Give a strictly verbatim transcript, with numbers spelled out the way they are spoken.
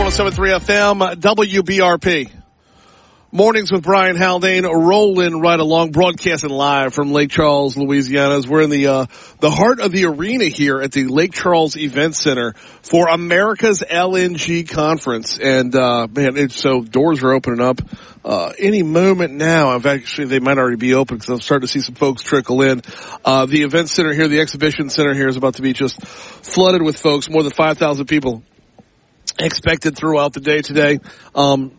oh seven point three F M, W B R P. Mornings with Brian Haldane, rolling right along, broadcasting live from Lake Charles, Louisiana. As we're in the uh, the heart of the arena here at the Lake Charles Event Center for America's L N G Conference. And, uh, man, it's, so doors are opening up uh, any moment now. In fact, actually, they might already be open because I'm starting to see some folks trickle in. Uh, the event center here, the exhibition center here is about to be just flooded with folks, more than five thousand people expected throughout the day today. Um,